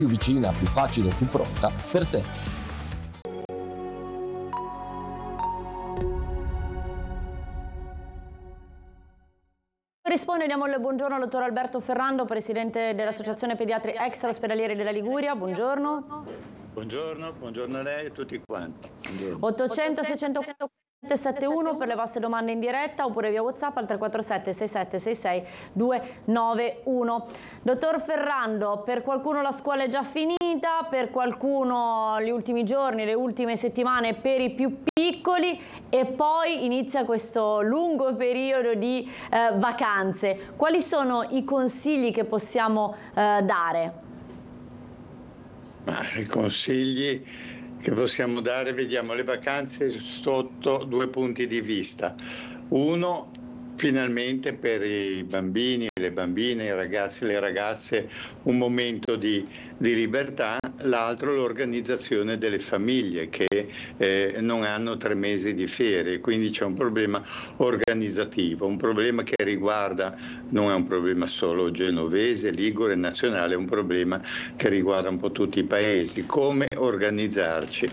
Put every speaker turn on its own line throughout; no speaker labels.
più vicina, più facile, più pronta per te.
Risponde, diamo il buongiorno al dottor Alberto Ferrando, presidente dell'Associazione Pediatri Extraospedalieri della Liguria. Buongiorno.
Buongiorno a lei e a tutti quanti.
800 600 771 per le vostre domande in diretta oppure via WhatsApp al 347 6766 291. Dottor Ferrando, per qualcuno la scuola è già finita, per qualcuno gli ultimi giorni, le ultime settimane per i più piccoli e poi inizia questo lungo periodo di vacanze. Quali sono i consigli che possiamo dare?
I consigli che possiamo dare, vediamo le vacanze sotto due punti di vista. Uno, finalmente per i bambini, le bambine, i ragazzi e le ragazze un momento di libertà, l'altro l'organizzazione delle famiglie che non hanno 3 mesi di ferie, quindi c'è un problema organizzativo, un problema che riguarda, non è un problema solo genovese, ligure, nazionale, è un problema che riguarda un po' tutti i paesi, come organizzarci.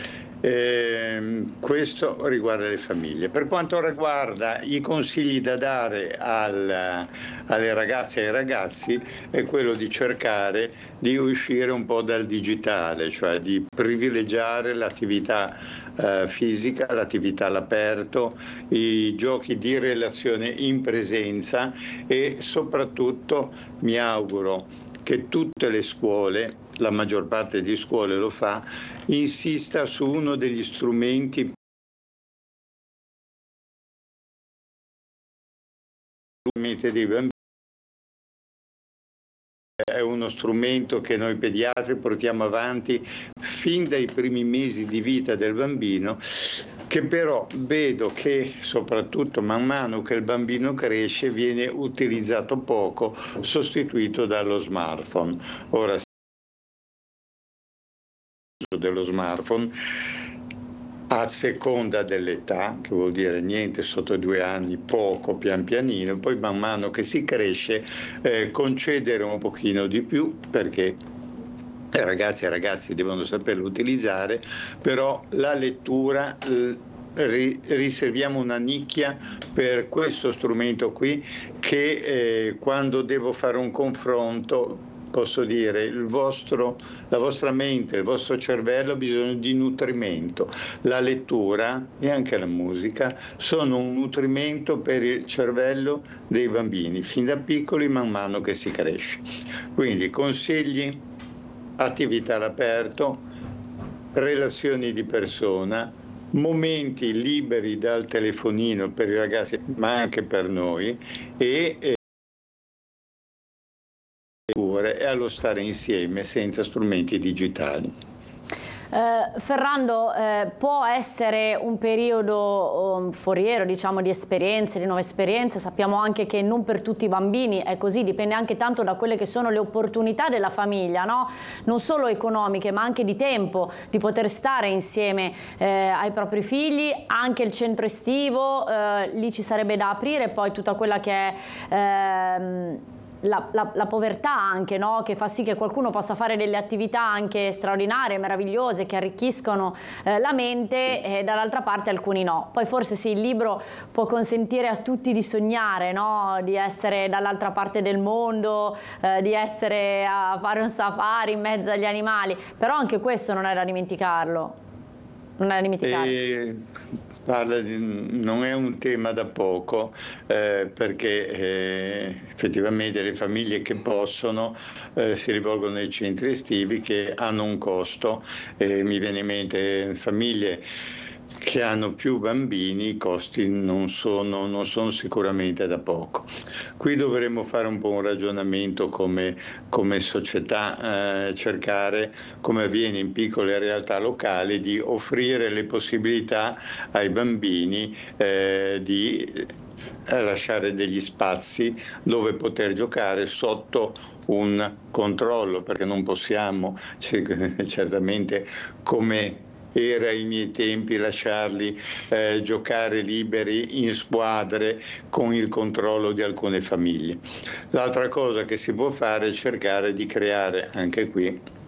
Questo riguarda le famiglie. Per quanto riguarda i consigli da dare alle ragazze e ai ragazzi è quello di cercare di uscire un po' dal digitale, cioè di privilegiare l'attività fisica, l'attività all'aperto, i giochi di relazione in presenza e soprattutto mi auguro che tutte le scuole, la maggior parte di scuole lo fa, insista su uno degli strumenti dei bambini. È uno strumento che noi pediatri portiamo avanti fin dai primi mesi di vita del bambino, che però vedo che soprattutto man mano che il bambino cresce viene utilizzato poco, sostituito dallo smartphone. Ora, dello smartphone a seconda dell'età, che vuol dire niente sotto 2 anni, poco, pian pianino, poi man mano che si cresce concedere un pochino di più, perché ragazzi e ragazzi devono saperlo utilizzare, però la lettura riserviamo una nicchia per questo strumento qui che quando devo fare un confronto posso dire la vostra mente, il vostro cervello ha bisogno di nutrimento. La lettura e anche la musica sono un nutrimento per il cervello dei bambini, fin da piccoli man mano che si cresce. Quindi consigli, attività all'aperto, relazioni di persona, momenti liberi dal telefonino per i ragazzi ma anche per noi e allo stare insieme senza strumenti digitali.
Ferrando, può essere un periodo foriero, diciamo, di esperienze, di nuove esperienze. Sappiamo anche che non per tutti i bambini è così, dipende anche tanto da quelle che sono le opportunità della famiglia, no? Non solo economiche ma anche di tempo, di poter stare insieme ai propri figli, anche il centro estivo, lì ci sarebbe da aprire poi tutta quella che è la povertà anche, no? Che fa sì che qualcuno possa fare delle attività anche straordinarie, meravigliose, che arricchiscono la mente e dall'altra parte alcuni no. Poi forse sì, il libro può consentire a tutti di sognare, no? Di essere dall'altra parte del mondo, di essere a fare un safari in mezzo agli animali, però anche questo non è da dimenticarlo. Non è da dimenticare.
Non è un tema da poco perché effettivamente le famiglie che possono si rivolgono ai centri estivi che hanno un costo. Mi viene in mente famiglie che hanno più bambini, i costi non sono sicuramente da poco. Qui dovremmo fare un po' un ragionamento come società, cercare, come avviene in piccole realtà locali, di offrire le possibilità ai bambini di lasciare degli spazi dove poter giocare sotto un controllo, perché non possiamo certamente come era ai miei tempi lasciarli giocare liberi in squadre con il controllo di alcune famiglie. L'altra cosa che si può fare è cercare di creare anche qui